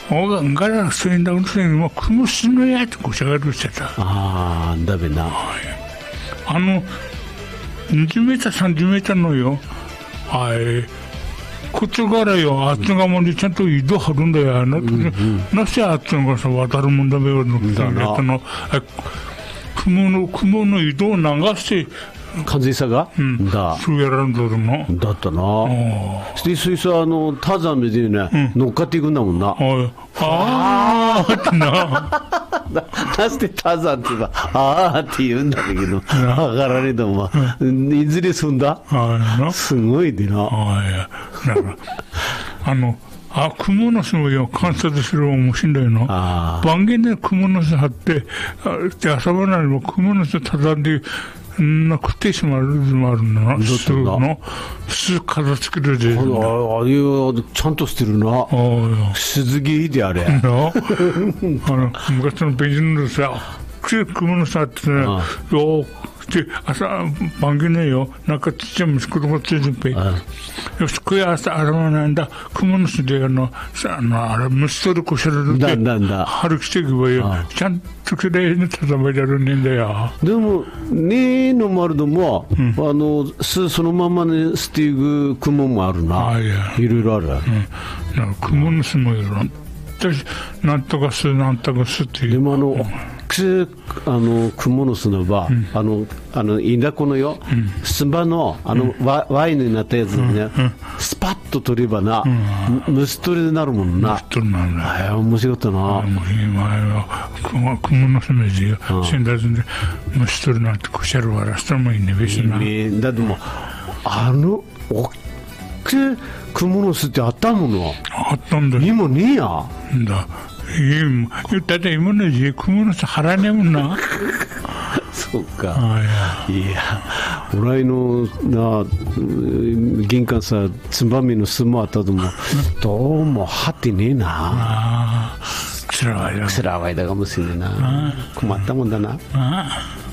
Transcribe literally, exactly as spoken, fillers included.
어가 응가라 쓰인다고 쓰면 그 무슨 거야 고생을 했다. 아, 안다베나. 아노 이십 미터 삼십 미터 노요. 아이 그쪽가라요. 아트가 뭔지 참또 이동하던데야. 나 나시 아트는 거서 와다른 문다 배웠는다. 나 그모노 그모노 이동 나가시 関西差が、 うん、 だそうやらんとるのだったな。でそいつはあのターザンみたいにね、うん、乗っかっていくんだもんな。 ああってななしてターザンって言えばああって言うんだけど上がられても、うん、いずれ済んだすごいでな。 あいやだからあのあ、クモの巣を観察するの面白いの。番組でクモの巣張って遊ばないのクモの巣畳んでなくてしまうのもあるんだな。巣の巣片付けるで。ああいうちゃんとしてるな。鈴木であれ。あの昔のベンジンのさ、クモの巣あってね、よで朝番組ねよ、なんかちっちゃい息子がついてて、よしこれ朝洗わないんだ。クモの巣であのさあのあれ虫取るこしられて、春来てくばよ。ちゃんときれいに畳められねえんだよ。 でもねえのもあるのも、うん、あの巣そのままに捨ていくクモもあるな。あいやいろいろある。 うん、クモの巣もいる。なんとか巣なんとか巣っていう。 でもあのあのクモの巣の場、うん、あのあのインダコのよ、うん、スバのあの、うん、ワ, ワインになったやつね、うん、スパッと取ればな、うん、虫取りになるもんな。 虫取りなんだ。 ああ面白かったな。 もう今はクモの巣めじよ。死んだずで虫取りなんてこしゃるわらしたもいいねべしな。 だってもうあのおっきいクモの巣ってあったもの。 あったんだ。 今ねえや。 だ。だって今の時クモの巣腹ねえもんな。 そうか。いや、俺のな玄関さつばみの巣もあったともどうも張ってねえな。ああ、つらわいだ。つらわいだかもしれないな。困ったもんだな。ああ。